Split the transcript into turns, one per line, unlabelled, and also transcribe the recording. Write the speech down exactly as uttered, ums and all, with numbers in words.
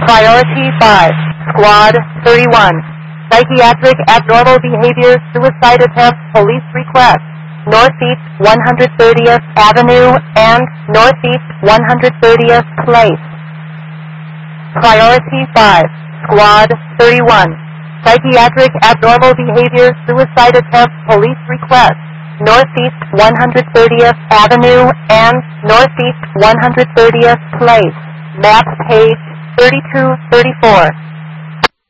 Priority five, Squad thirty-one. Psychiatric abnormal behavior, suicide attempt, police request. Northeast one hundred thirtieth Avenue and Northeast one hundred thirtieth Place. Priority five, Squad thirty-one. Psychiatric abnormal behavior, suicide attempt, police request. Northeast one hundred thirtieth Avenue and Northeast one hundred thirtieth Place. Map page thirty-two thirty-four.